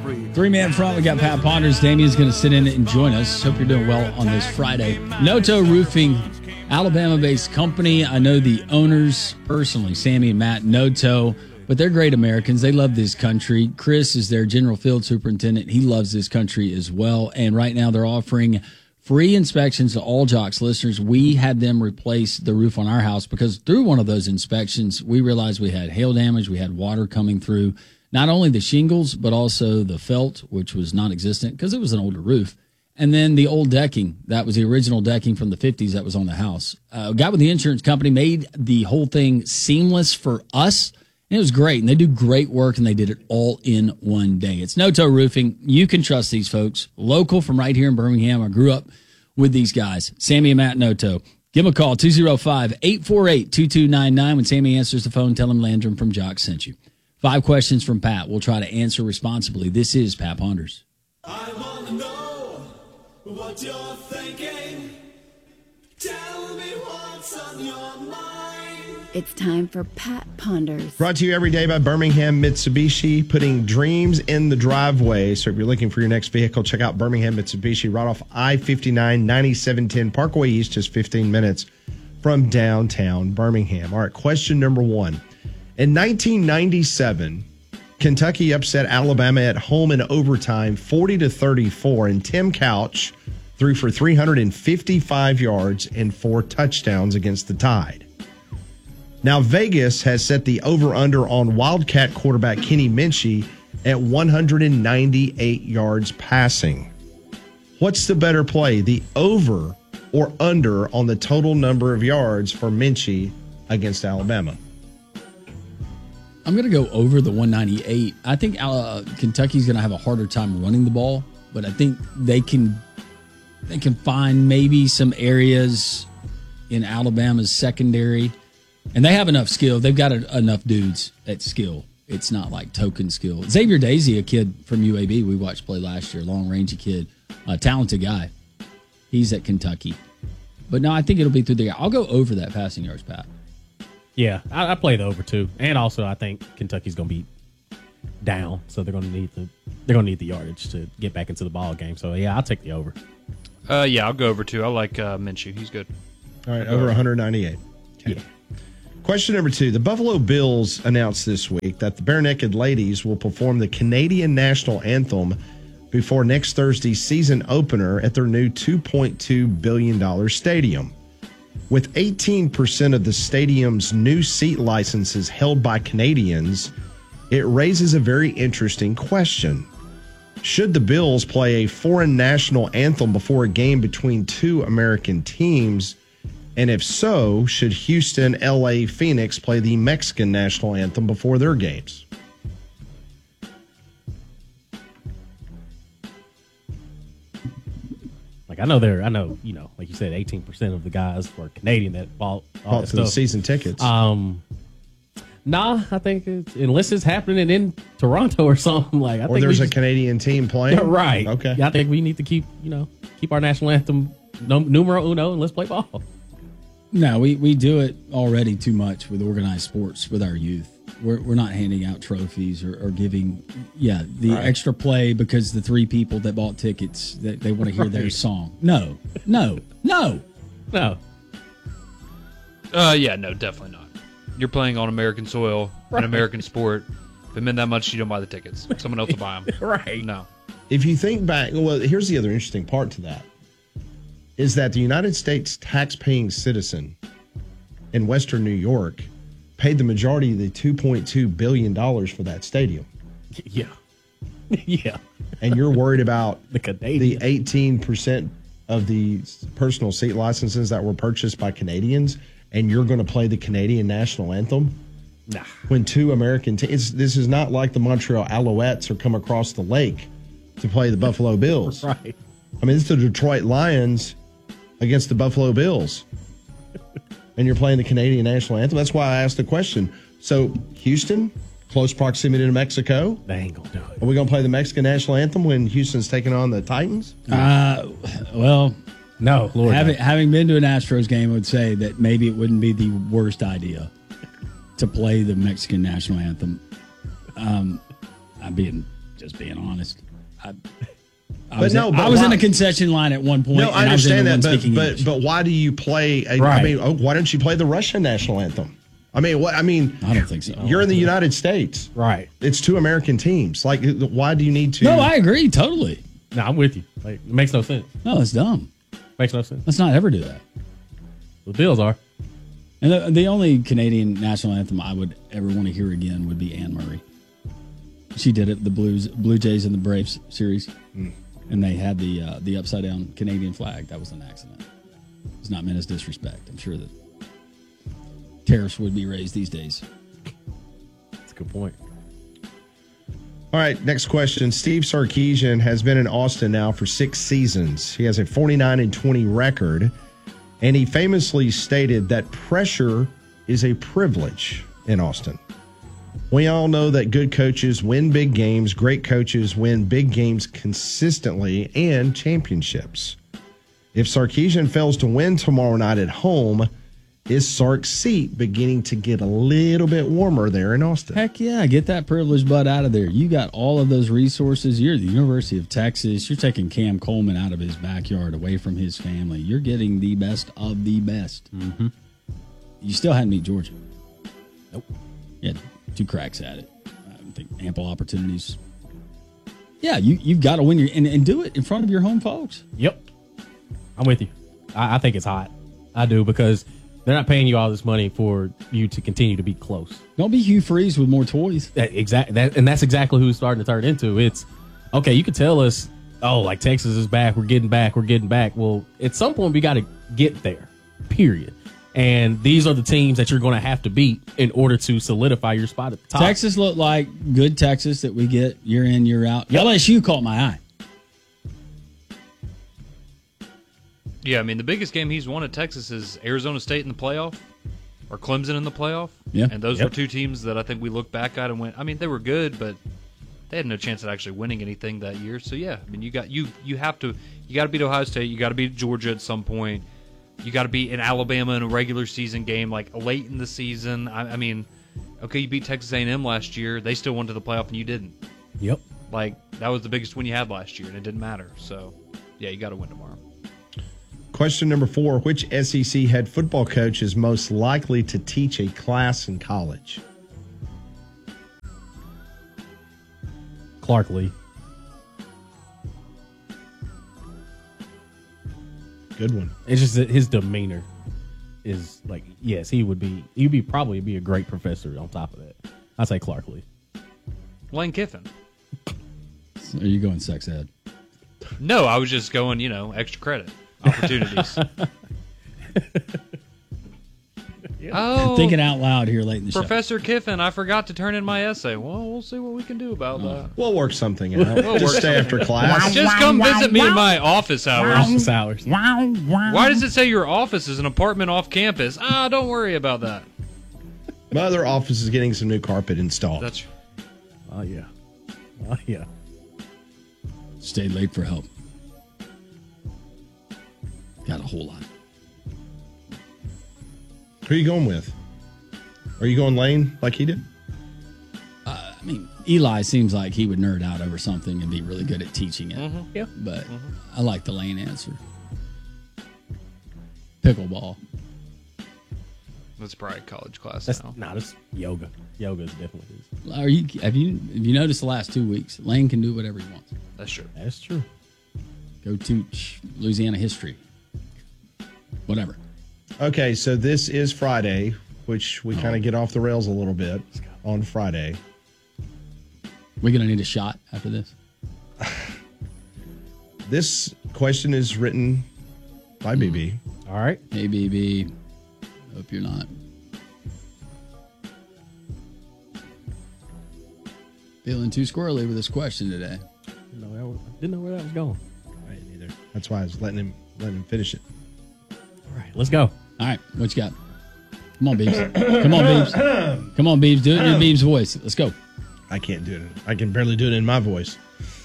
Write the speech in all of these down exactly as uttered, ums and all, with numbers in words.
Three-man front, we got Pat Ponders. Damien's going to sit in and join us. Hope you're doing well on this Friday. Noto Roofing, Alabama-based company. I know the owners personally, Sammy and Matt Noto, but they're great Americans. They love this country. Chris is their general field superintendent. He loves this country as well. And right now they're offering free inspections to all Jocks listeners. We had them replace the roof on our house because through one of those inspections, we realized we had hail damage. We had water coming through not only the shingles, but also the felt, which was non-existent because it was an older roof. And then the old decking. That was the original decking from the fifties that was on the house. Uh, got with the insurance company, made the whole thing seamless for us. And it was great. And they do great work, and they did it all in one day. It's Noto Roofing. You can trust these folks. Local from right here in Birmingham. I grew up with these guys. Sammy and Matt Noto. Give them a call, two oh five, eight four eight, two two nine nine. When Sammy answers the phone, tell him Landrum from Jock sent you. Five questions from Pat. We'll try to answer responsibly. This is Pat Ponders. I want to know what you're thinking. Tell me what's on your mind. It's time for Pat Ponders. Brought to you every day by Birmingham Mitsubishi, putting dreams in the driveway. So if you're looking for your next vehicle, check out Birmingham Mitsubishi right off I fifty-nine, ninety-seven ten Parkway East, just fifteen minutes from downtown Birmingham. All right, question number one. In nineteen ninety-seven, Kentucky upset Alabama at home in overtime forty to thirty-four, and Tim Couch threw for three hundred fifty-five yards and four touchdowns against the Tide. Now, Vegas has set the over-under on Wildcat quarterback Kenny Minchey at one hundred ninety-eight yards passing. What's the better play, the over or under on the total number of yards for Minchey against Alabama? I'm going to go over the one ninety-eight. I think uh, Kentucky's going to have a harder time running the ball, but I think they can they can find maybe some areas in Alabama's secondary, and they have enough skill. They've got a, enough dudes at skill. It's not like token skill. Xavier Daisy, a kid from U A B we watched play last year, long-rangey kid, a talented guy. He's at Kentucky. But no, I think it'll be through the – I'll go over that passing yards, Pat. Yeah, I, I play the over too, and also I think Kentucky's going to be down, so they're going to need the they're going to need the yardage to get back into the ball game. So yeah, I'll take the over. Uh, yeah, I'll go over too. I like uh, Minshew; he's good. All right, over one ninety-eight. Okay. Yeah. Question number two: the Buffalo Bills announced this week that the Bare Naked Ladies will perform the Canadian national anthem before next Thursday's season opener at their new two point two billion dollars stadium. With eighteen percent of the stadium's new seat licenses held by Canadians, it raises a very interesting question. Should the Bills play a foreign national anthem before a game between two American teams? And if so, should Houston, L A, Phoenix play the Mexican national anthem before their games? Like I know there, I know you know, like you said, eighteen percent of the guys were Canadian that bought all Bought that for the stuff. season tickets. Um, nah, I think it's, unless it's happening in Toronto or something like. I or think there's we a just, Canadian team playing. right? Okay. Yeah, I think we need to keep you know keep our national anthem num- numero uno and let's play ball. No, we, we do it already too much with organized sports with our youth. We're we're not handing out trophies or, or giving, yeah, the Right. extra play because the three people that bought tickets, that they want to hear their Right. song. No, no, no. No, Uh, yeah, no, definitely not. You're playing on American soil, Right. an American sport. If it meant that much, you don't buy the tickets. Someone else will buy them. right? No. If you think back, well, here's the other interesting part to that, is that the United States tax-paying citizen in Western New York paid the majority of the two point two billion dollars for that stadium. Yeah, yeah. And you're worried about The Canadian. the eighteen percent of the personal seat licenses that were purchased by Canadians, and you're going to play the Canadian national anthem? Nah. When two American teams, this is not like the Montreal Alouettes are come across the lake to play the Buffalo Bills. Right. I mean, it's the Detroit Lions against the Buffalo Bills. And you're playing the Canadian national anthem. That's why I asked the question. So, Houston, close proximity to Mexico. They ain't gonna do it. Are we going to play the Mexican national anthem when Houston's taking on the Titans? Uh, well, No, Lord. having, no. having been to an Astros game, I would say that maybe it wouldn't be the worst idea to play the Mexican national anthem. Um, I'm being just being honest. I, I But was, no, in, but I was in why- a concession line at one point. No, and I understand I was that, the one but speaking but, English. but why do you play? I, I Right. mean, oh, why don't you play the Russian national anthem? I mean, what? I mean, I don't think so. You're in the United States, Right. It's two American teams. Like, why do you need to? No, I agree totally. No, I'm with you. Like, it makes no sense. No, it's dumb. Makes no sense. Let's not ever do that. The Bills are. And the, the only Canadian national anthem I would ever want to hear again would be Anne Murray. She did it the Blues, Blue Jays and the Braves series, Mm. and they had the uh, the upside down Canadian flag. That was an accident. It's not meant as disrespect. I'm sure that tariffs would be raised these days. That's a good point. All right, next question. Steve Sarkisian has been in Austin now for six seasons. He has a forty-nine and twenty record, and he famously stated that pressure is a privilege in Austin. We all know that good coaches win big games, great coaches win big games consistently, and championships. If Sarkisian fails to win tomorrow night at home, is Sark's seat beginning to get a little bit warmer there in Austin? Heck yeah, get that privileged butt out of there. You got all of those resources. You're the University of Texas. You're taking Cam Coleman out of his backyard, away from his family. You're getting the best of the best. Mm-hmm. You still hadn't beat Georgia. Nope. You had two cracks at it. I think ample opportunities. Yeah, you, you've got to win your and, and do it in front of your home folks. Yep. I'm with you. I, I think it's hot. I do, because they're not paying you all this money for you to continue to be close. Don't be Hugh Freeze with more toys. That, exact, that, and that's exactly who it's starting to turn into. It's, okay, you can tell us, oh, like Texas is back, we're getting back, we're getting back. Well, at some point, we got to get there, period. And these are the teams that you're going to have to beat in order to solidify your spot at the top. Texas looked like good Texas that we get year in, year out. L S U caught my eye. Yeah, I mean, the biggest game he's won at Texas is Arizona State in the playoff or Clemson in the playoff. Yeah. And those Yep. were two teams that I think we look back at and went, I mean, they were good, but they had no chance at actually winning anything that year. So, yeah, I mean, you got you you have to – you got to beat Ohio State. You got to beat Georgia at some point. You got to beat in Alabama in a regular season game, like late in the season. I, I mean, okay, you beat Texas A and M last year. They still went to the playoff and you didn't. Yep. Like, that was the biggest win you had last year, and it didn't matter. So, yeah, you got to win tomorrow. Question number four. Which S E C head football coach is most likely to teach a class in college? Clark Lee. Good one. It's just that his demeanor is like, yes, he would be, he'd be probably be a great professor on top of that. I'd say Clark Lee. Lane Kiffin. So are you going sex ed? No, I was just going, you know, extra credit. Opportunities. Oh, Thinking out loud here late in the Professor Kiffin, I forgot to turn in my essay. Well, we'll see what we can do about that. We'll work something out. We'll Just work stay something after class. Just come visit me in my office hours. Office hours. Why does it say your office is an apartment off campus? Ah, don't worry about that. My other office is getting some new carpet installed. That's Oh, yeah. Oh, yeah. show. Stayed late for help. Got a whole lot. Who are you going with? Are you going Lane like he did? I mean, Eli seems like he would nerd out over something and be really good at teaching it. Yeah. But I like the Lane answer. Pickleball. that's probably a college class That's now. nah, that's yoga. Yoga is definitely his. Are you? Have you? Have you noticed the last two weeks? Lane can do whatever he wants. That's true. That's true. Go teach Louisiana history. Whatever. Okay, so this is Friday, which we kind of get off the rails a little bit on Friday. We're gonna need a shot after this. This question is written by B B. All right. Hey, B B. Hope you're not. Feeling too squirrely with this question today. Didn't know where, I was- didn't know where that was going. I didn't either. That's why I was letting him letting him finish it. All right, let's go. All right, what you got? Come on, Beebs. Come on, Beebs. Come on, Beebs. Do it in your Beebs voice. Let's go. I can't do it. I can barely do it in my voice.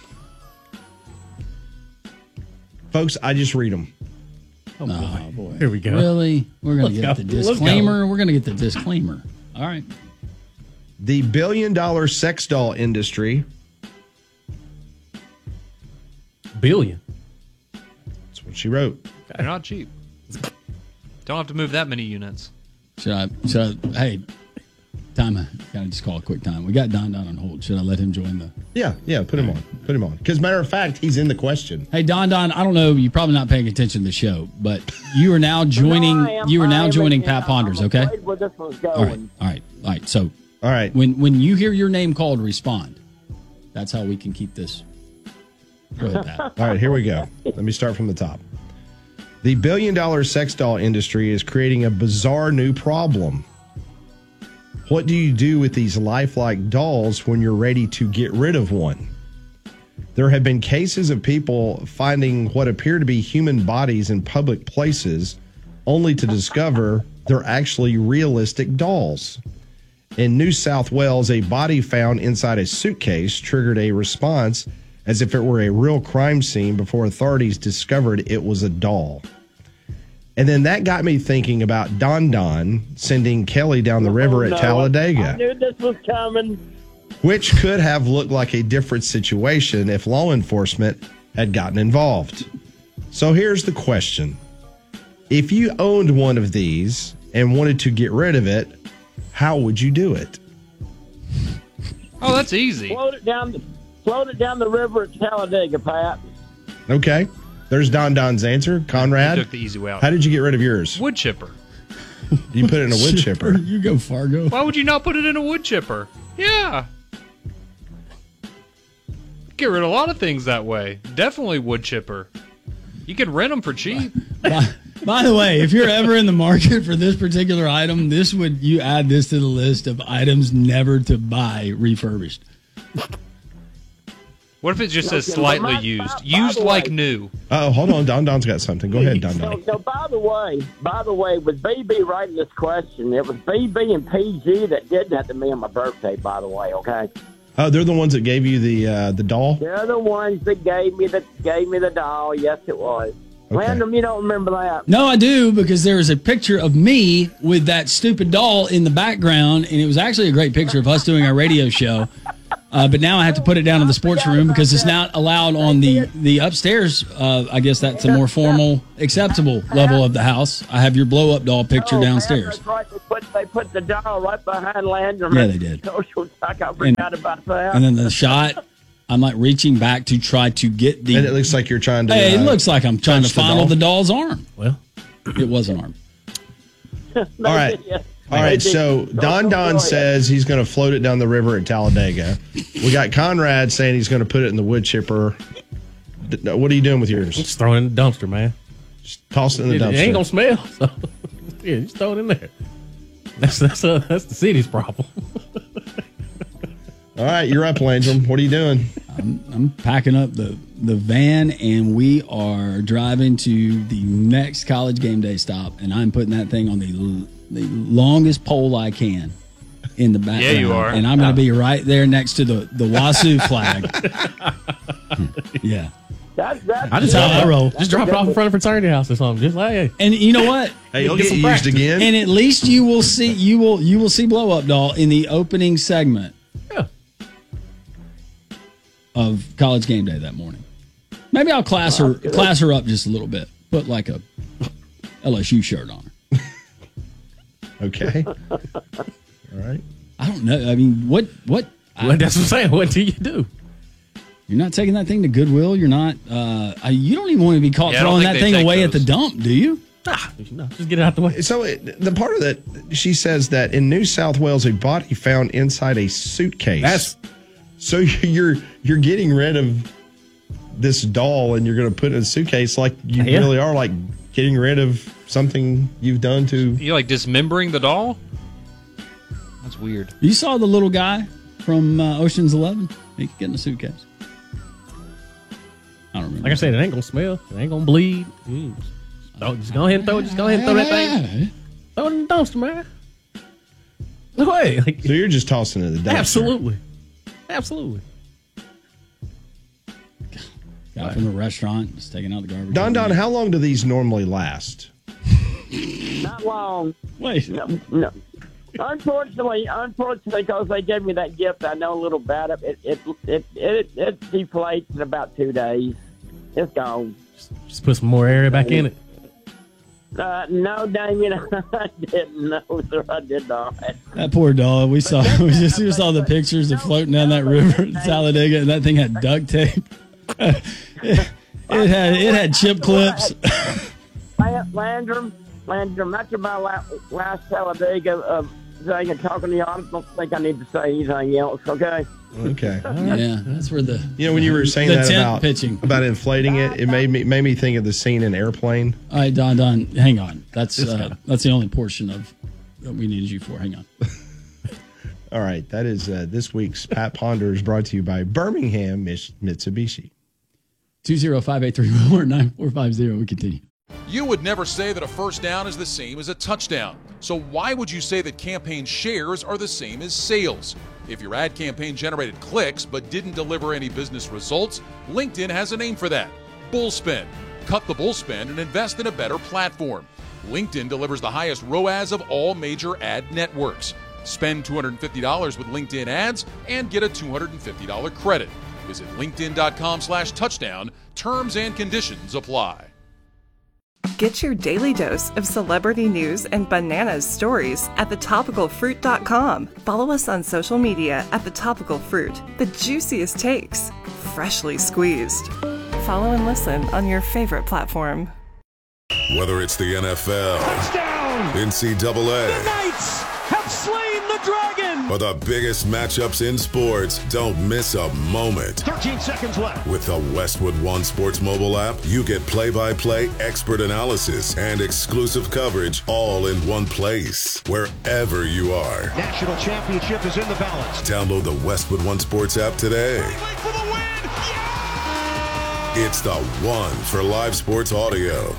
Folks, I just read them. Oh, boy. Here we go. Really? We're going Let's to get go. the Let's go. disclaimer. We're going to get the disclaimer. All right. The billion dollar sex doll industry Billion. That's what she wrote. They're not cheap. Don't have to move that many units. Should I? Should I? Hey, time. Gotta just call a quick time. We got Don Don on hold. Should I let him join the? Yeah, yeah. Put him on. Put him on. Because matter of fact, he's in the question. Hey, Don Don. I don't know. You're probably not paying attention to the show, but you are now joining. No, I am- you are now I am, joining and Pat I'm Ponders. Okay. afraid where this one's going. All right. All right. All right. So All right. when when you hear your name called, respond. That's how we can keep this. Go ahead, Pat. All right, here we go. Let me start from the top. The billion dollar sex doll industry is creating a bizarre new problem. What do you do with these lifelike dolls when you're ready to get rid of one? There have been cases of people finding what appear to be human bodies in public places only to discover they're actually realistic dolls. In New South Wales, a body found inside a suitcase triggered a response as if it were a real crime scene before authorities discovered it was a doll. And then that got me thinking about Don Don sending Kelly down the river Oh, at no. Talladega, I knew this was coming. which could have looked like a different situation if law enforcement had gotten involved. So here's the question. If you owned one of these and wanted to get rid of it, how would you do it? Oh, that's easy. Float it down the, float it down the river at Talladega, Pat. Okay. There's Don Don's answer. Conrad, You took the easy way out. how did you get rid of yours? Wood chipper. You put it in a wood chipper. You go, Fargo. Why would you not put it in a wood chipper? Yeah. Get rid of a lot of things that way. Definitely wood chipper. You can rent them for cheap. by, by the way, if you're ever in the market for this particular item, this would you add this to the list of items never to buy refurbished. What if it just says Okay, slightly but my- used? by- by Used the like way- new. Oh, hold on. Don Don's got something. Go ahead, Don So, Don. so by the way, by the way, with B B writing this question, it was B B and P G that did that to me on my birthday. By the way, okay, Oh, they're the ones that gave you the uh, the doll? they're the ones that gave me the gave me the doll. Yes, it was. Okay. Random, you don't remember that? No, I do, because there is a picture of me with that stupid doll in the background, and it was actually a great picture of us doing our radio show. Uh, but now I have to put it down in the sports room because it's not allowed on the, the upstairs. Uh, I guess that's a more formal, acceptable level of the house. I have your blow up doll picture Oh, man, downstairs. that's right. They put, they put the doll right behind Landrum. Yeah, they did. Social talk. I forgot about that. And then the shot, I'm like reaching back to try to get the. And it looks like you're trying to. Hey, it uh, looks like I'm trying to touch the fondle doll? the doll's arm. Well, It was an arm. All right. All right. So Don Don says he's going to float it down the river at Talladega. We got Conrad saying he's going to put it in the wood chipper. D- What are you doing with yours? just throw it in the dumpster, man. Just toss it in the It, dumpster. it ain't gonna smell. So yeah, just throw it in there. That's that's uh, that's the city's problem. All right, you're up, Landrum. What are you doing? I'm packing up the, the van, and we are driving to the next college game day stop, and I'm putting that thing on the l- the longest pole I can in the background. you are. And I'm going to be right there next to the, the Wazoo flag. Yeah. That's, that's I just That's how I roll. Just drop it off in front of a fraternity house or something. Just like, hey, And you know what? Hey, you'll Get get, some used practice. again. And at least you will see you will you will see Blow Up Doll in the opening segment yeah. of college game day that morning. Maybe I'll class her class her up just a little bit. Put like a L S U shirt on her. Okay. All right. I don't know. I mean, what what? I- Well, that's what I'm saying. What do you do? You're not taking that thing to Goodwill. You're not. Uh, I- you don't even want to be caught Yeah, I don't throwing think that they thing take away at those. the dump, do you? Ah, no, just get it out the way. So it, the part of that, she says that in New South Wales, a body found inside a suitcase. That's So you're you're getting rid of this doll and you're going to put it in a suitcase like you Yeah. really are, like getting rid of something you've done to. You like dismembering the doll? That's weird. You saw the little guy from uh, Ocean's Eleven. He could get in a suitcase. I don't remember. like I said, it ain't gonna smell. It ain't gonna bleed. Mm. Throw- just go ahead and throw it. Just go ahead and throw that thing. Throw it in the dumpster, man. No way. Like, So you're just tossing it in the dumpster. absolutely, absolutely. Guy from the restaurant just taking out the garbage. Don Don, how long do these normally last? not long. Wait. No, no. Unfortunately, unfortunately, because they gave me that gift, I know a little about it. It it it it, it deflates in about two days. It's gone. Just put some more area back in it. Uh, no, Damien, I didn't know, sir. I did not. That poor dog. We saw we just we saw the pictures of floating down that river in Talladega, and that thing had duct tape. it, it had it had chip clips. Landrum, Landrum, after my last, last Talladega uh, thing and talking to you, I don't think I need to say anything else, okay? Okay. Yeah, that's where the You know, when you were saying the that tent about pitching. about inflating it, it made me made me think of the scene in Airplane. All right, Don, Don, hang on. That's uh, that's the only portion of that we needed you for. Hang on. All right, that is uh, this week's Pat Ponders, brought to you by Birmingham Mitsubishi. two zero five eight three four nine four five zero. We continue. You would never say that a first down is the same as a touchdown. So why would you say that campaign shares are the same as sales? If your ad campaign generated clicks but didn't deliver any business results, LinkedIn has a name for that: Bullspend. Cut the bullspend and invest in a better platform. LinkedIn delivers the highest R O A S of all major ad networks. Spend two hundred fifty dollars with LinkedIn ads and get a two hundred fifty dollars credit. Visit linkedin.com slash touchdown. Terms and conditions apply. Get your daily dose of celebrity news and bananas stories at the topical fruit dot com. Follow us on social media at The Topical Fruit. The juiciest takes, freshly squeezed. Follow and listen on your favorite platform. Whether it's the N F L, Touchdown! N C double A, The Knights have slain the dragon! or the biggest matchups in sports, don't miss a moment. thirteen seconds left. With the Westwood One Sports mobile app, you get play-by-play expert analysis and exclusive coverage all in one place, wherever you are. National championship is in the balance. Download the Westwood One Sports app today. For the win! Yeah! It's the one for live sports audio.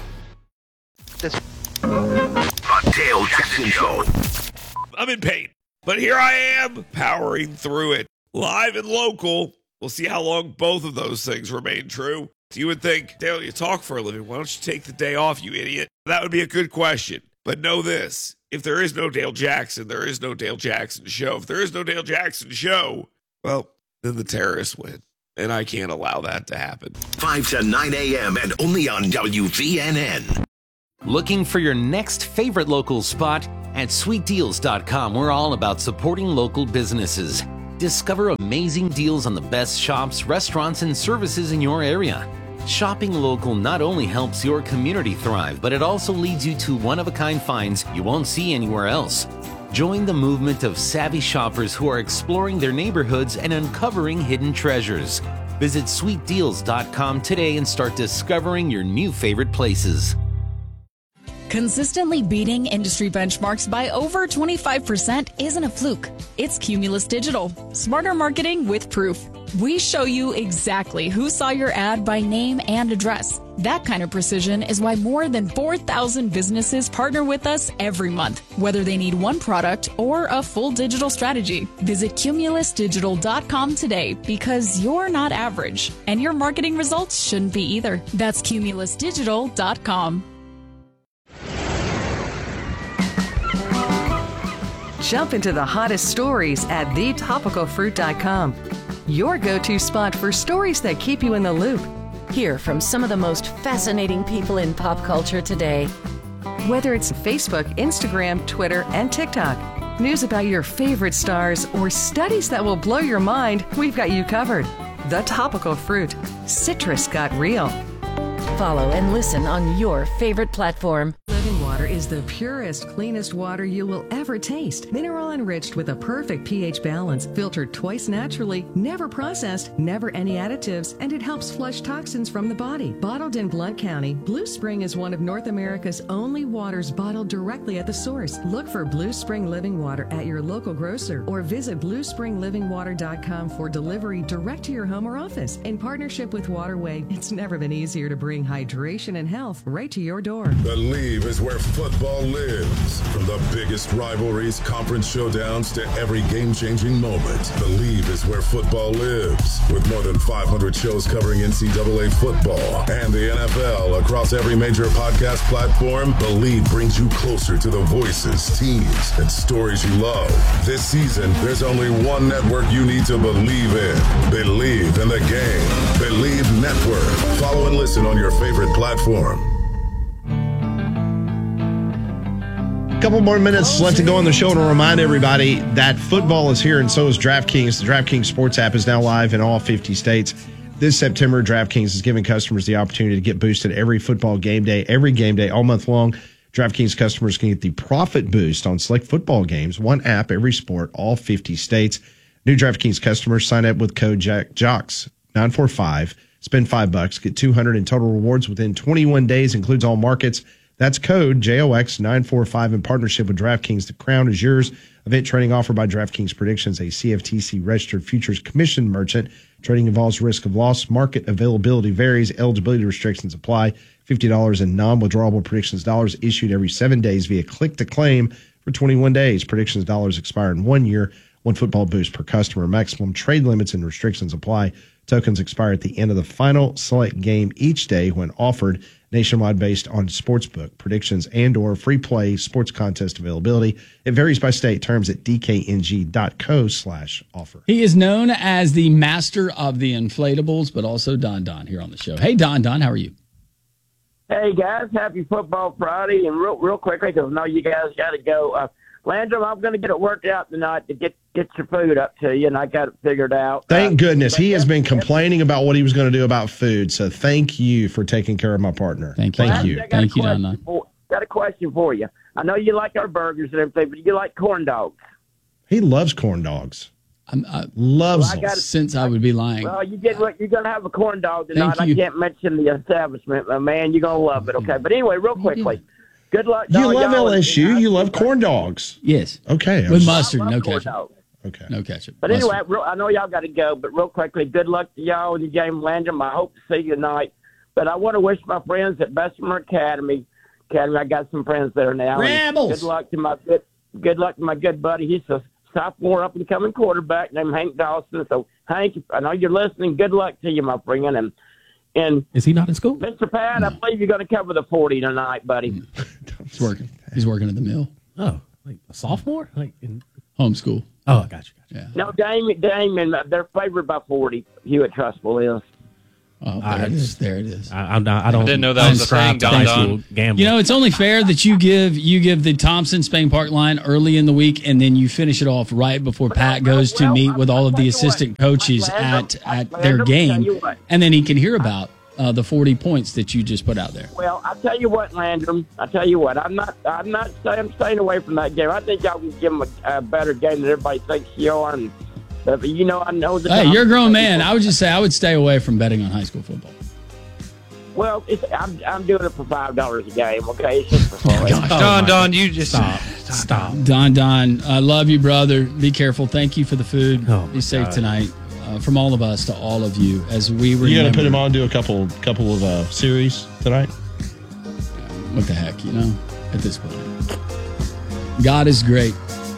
The Dale Jackson Show. I'm in pain, but here I am, powering through it. Live and local. We'll see how long both of those things remain true. You would think, Dale, you talk for a living. Why don't you take the day off, you idiot? That would be a good question. But know this. If there is no Dale Jackson, there is no Dale Jackson Show. If there is no Dale Jackson Show, well, then the terrorists win. And I can't allow that to happen. five to nine a.m. and only on W V N N. Looking for your next favorite local spot? At sweet deals dot com, we're all about supporting local businesses. Discover amazing deals on the best shops, restaurants, and services in your area. Shopping local not only helps your community thrive, but it also leads you to one-of-a-kind finds you won't see anywhere else. Join the movement of savvy shoppers who are exploring their neighborhoods and uncovering hidden treasures. Visit sweet deals dot com today and start discovering your new favorite places. Consistently beating industry benchmarks by over twenty-five percent isn't a fluke. It's Cumulus Digital. Smarter marketing with proof. We show you exactly who saw your ad by name and address. That kind of precision is why more than four thousand businesses partner with us every month, whether they need one product or a full digital strategy. Visit cumulus digital dot com today, because you're not average, and your marketing results shouldn't be either. That's cumulus digital dot com. Jump into the hottest stories at the topical fruit dot com. Your go-to spot for stories that keep you in the loop. Hear from some of the most fascinating people in pop culture today. Whether it's Facebook, Instagram, Twitter, and TikTok, news about your favorite stars, or studies that will blow your mind, we've got you covered. The Topical Fruit. Citrus got real. Follow and listen on your favorite platform. Living water is the purest, cleanest water you will ever taste. Mineral enriched with a perfect pH balance, filtered twice naturally, never processed, never any additives, and it helps flush toxins from the body. Bottled in Blount County, Blue Spring is one of North America's only waters bottled directly at the source. Look for Blue Spring Living Water at your local grocer or visit blue spring living water dot com for delivery direct to your home or office. In partnership with Waterway, it's never been easier to bring hydration and health right to your door. Believe is where football lives. From the biggest rivalries, conference showdowns, to every game-changing moment, Believe is where football lives. With more than five hundred shows covering N C double A football and the N F L across every major podcast platform, Believe brings you closer to the voices, teams, and stories you love. This season, there's only one network you need to believe in. Believe in the game. Believe Network. Follow Follow and listen on your favorite platform. Couple more minutes left to go on the show, and to remind everybody that football is here, and so is DraftKings. The DraftKings Sports app is now live in all fifty states. This September, DraftKings is giving customers the opportunity to get boosted every football game day, every game day, all month long. DraftKings customers can get the profit boost on select football games, one app, every sport, all fifty states. New DraftKings customers sign up with code JOCKS nine four five, spend five bucks, get two hundred in total rewards within twenty-one days, includes all markets. That's code J O X nine four five in partnership with DraftKings. The crown is yours. Event trading offered by DraftKings Predictions, a C F T C registered futures commission merchant. Trading involves risk of loss. Market availability varies. Eligibility restrictions apply. fifty dollars in non-withdrawable predictions dollars issued every seven days via click to claim for twenty-one days. Predictions dollars expire in one year. One football boost per customer. Maximum trade limits and restrictions apply. Tokens expire at the end of the final select game each day when offered. Nationwide based on sportsbook predictions and or free play sports contest availability. It varies by state. Terms at dkng.co slash offer. He is known as the master of the inflatables, but also Don Don here on the show. Hey, Don Don, how are you? Hey, guys. Happy Football Friday. And real real quickly, because I know you guys got to go. Uh, Landrum, I'm going to get it worked out tonight to get, get your food up to you, and I got it figured out. Thank uh, goodness. He has been complaining about what he was going to do about food, so thank you for taking care of my partner. Thank you. Thank you. Thank you, Don Don. For, got a question for you. I know you like our burgers and everything, but you like corn dogs. He loves corn dogs. I'm, I loves well, I gotta, since I would be lying. Well, you get you're going to have a corn dog tonight. Thank you. I can't mention the establishment, but man, you're going to love it, okay? But anyway, real quickly. Good luck. You No, love y'all, L S U. You love corn dogs. Yes. Okay. With mustard, no corn ketchup. dogs. Okay. No ketchup. But Mustard. anyway, real, I know y'all got to go, but real quickly, good luck to y'all in the game, Landrum. I hope to see you tonight. But I want to wish my friends at Bessemer Academy. Academy, I got some friends there now. Rebels. Good luck to my good, good luck to my good buddy. He's a sophomore up and coming quarterback named Hank Dawson. So Hank, I know you're listening. Good luck to you, my friend. And and is he not in school? Mister Pat, no. I believe you're going to cover the forty tonight, buddy. He's working. He's working at the mill. Oh, like a sophomore? Like in homeschool. Oh, I got you. Got you. Yeah. No, Damon, Damon, they're favored by forty. Hewitt Trustful is. Oh, there I it is. There it is. I, I'm not, I don't. I didn't know that was a thing, Don Don. You know, it's only fair that you give you give the Thompson Spain Park line early in the week, and then you finish it off right before Pat goes to meet with all of the assistant coaches at at their game, and then he can hear about uh, the forty points that you just put out there. Well, I tell you what, Landrum. I tell you what. I'm not. I'm not. I'm staying away from that game. I think y'all can give them a, a better game than everybody thinks you are. And uh, you know, I know the. Hey, you're a grown man. I would just say I would stay away from betting on high school football. Well, it's, I'm I'm doing it for five dollars a game. Okay, it's just for fun. Oh, gosh. Don Don, you just stop. Stop. Don Don, I love you, brother. Be careful. Thank you for the food. Oh, Be safe God. tonight. Uh, from all of us to all of you, as we were. You going to put him on, do a couple couple of uh, series tonight? What the heck, you know? At this point, God is great.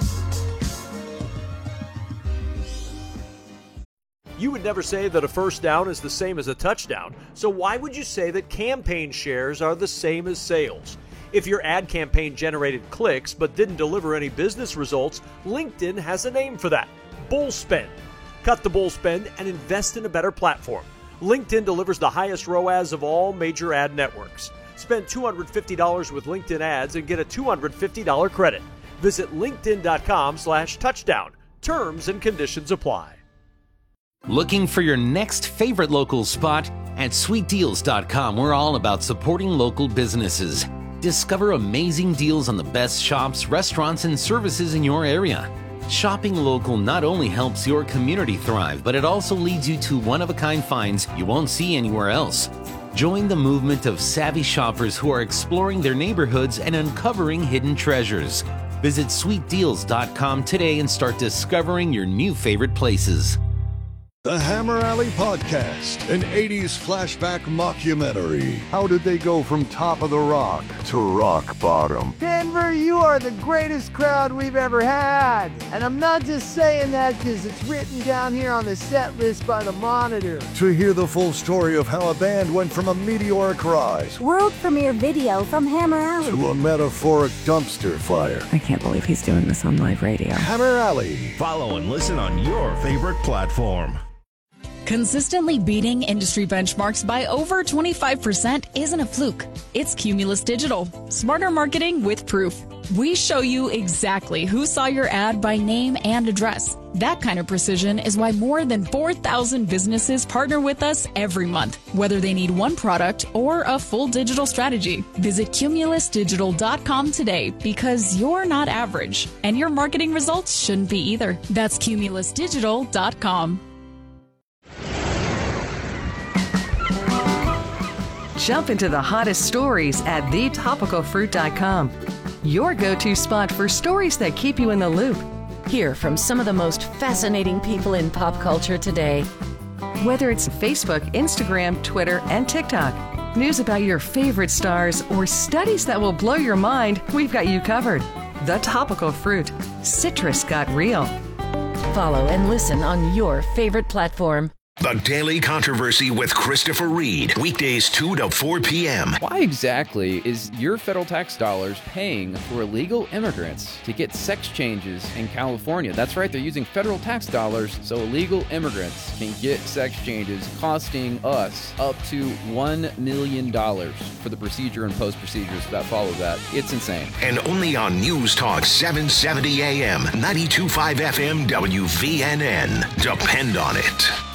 You would never say that a first down is the same as a touchdown, so why would you say that campaign shares are the same as sales? If your ad campaign generated clicks but didn't deliver any business results, LinkedIn has a name for that: bull spend. Cut the bull spend and invest in a better platform. LinkedIn delivers the highest R O A S of all major ad networks. Spend two hundred fifty dollars with LinkedIn ads and get a two hundred fifty dollars credit. Visit linkedin.com slash touchdown. Terms and conditions apply. Looking for your next favorite local spot? At sweet deals dot com, we're all about supporting local businesses. Discover amazing deals on the best shops, restaurants, and services in your area. Shopping local not only helps your community thrive, but it also leads you to one-of-a-kind finds you won't see anywhere else. Join the movement of savvy shoppers who are exploring their neighborhoods and uncovering hidden treasures. Visit sweet deals dot com today and start discovering your new favorite places. The Hammer Alley Podcast, an eighties flashback mockumentary. How did they go from top of the rock to rock bottom? Denver, you are the greatest crowd we've ever had. And I'm not just saying that because it's written down here on the set list by the Monitor. To hear the full story of how a band went from a meteoric rise World premiere video from Hammer Alley to a metaphoric dumpster fire. I can't believe he's doing this on live radio. Hammer Alley. Follow and listen on your favorite platform. Consistently beating industry benchmarks by over twenty-five percent isn't a fluke. It's Cumulus Digital. Smarter marketing with proof. We show you exactly who saw your ad by name and address. That kind of precision is why more than four thousand businesses partner with us every month, whether they need one product or a full digital strategy. Visit cumulus digital dot com today because you're not average, and your marketing results shouldn't be either. That's cumulus digital dot com. Jump into the hottest stories at the topical fruit dot com. Your go-to spot for stories that keep you in the loop. Hear from some of the most fascinating people in pop culture today. Whether it's Facebook, Instagram, Twitter, and TikTok, news about your favorite stars, or studies that will blow your mind, we've got you covered. The Topical Fruit. Citrus got real. Follow and listen on your favorite platform. The Daily Controversy with Christopher Reed. Weekdays two to four p.m. Why exactly is your federal tax dollars paying for illegal immigrants to get sex changes in California? That's right, they're using federal tax dollars so illegal immigrants can get sex changes, costing us up to one million dollars for the procedure and post-procedures that follow that. It's insane. And only on News Talk seven seventy A M, ninety-two point five F M, W V N N. Depend on it.